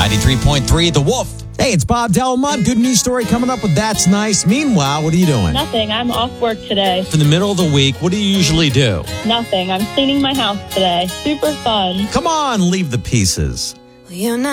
93.3 The Wolf. Hey, it's Bob Delmont. Good news story coming up with That's Nice. Meanwhile, what are you doing? Nothing. I'm off work today. In the middle of the week, what do you usually do? Nothing. I'm cleaning my house today. Super fun. Come on, leave the pieces. Well, you're not